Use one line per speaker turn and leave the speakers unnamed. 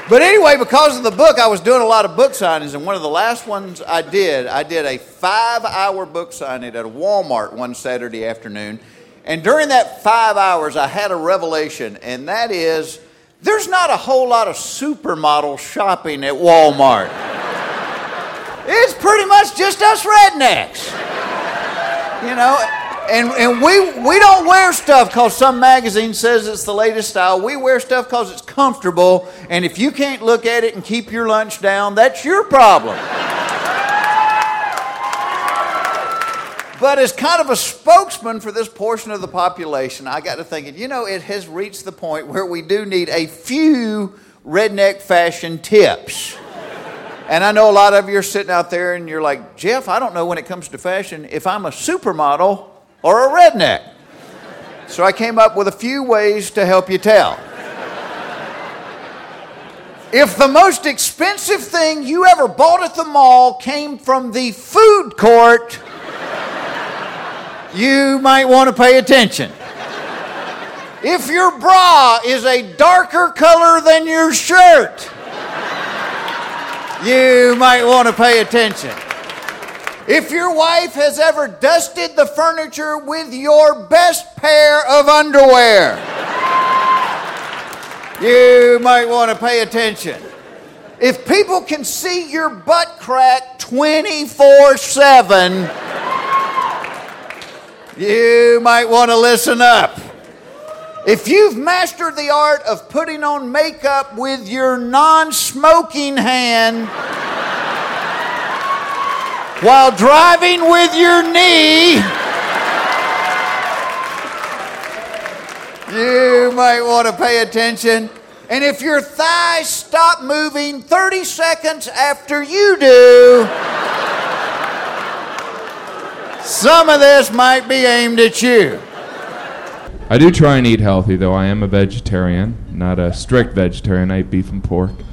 But anyway, because of the book, I was doing a lot of book signings, and one of the last ones I did a 5-hour book signing at a Walmart one Saturday afternoon. And during that 5 hours, I had a revelation, and that is, there's not a whole lot of supermodel shopping at Walmart. It's pretty much just us rednecks. You know, and we don't wear stuff because some magazine says it's the latest style. We wear stuff because it's comfortable, and if you can't look at it and keep your lunch down, that's your problem. But as kind of a spokesman for this portion of the population, I got to thinking, you know, it has reached the point where we do need a few redneck fashion tips. And I know a lot of you are sitting out there and you're like, Jeff, I don't know when it comes to fashion if I'm a supermodel or a redneck. So I came up with a few ways to help you tell. If the most expensive thing you ever bought at the mall came from the food court, you might want to pay attention. If your bra is a darker color than your shirt, you might want to pay attention. If your wife has ever dusted the furniture with your best pair of underwear, you might want to pay attention. If people can see your butt crack 24/7, you might want to listen up. If you've mastered the art of putting on makeup with your non-smoking hand while driving with your knee, you might want to pay attention. And if your thighs stop moving 30 seconds after you do, some of this might be aimed at you.
I do try and eat healthy, though. I am a vegetarian, not a strict vegetarian. I eat beef and pork.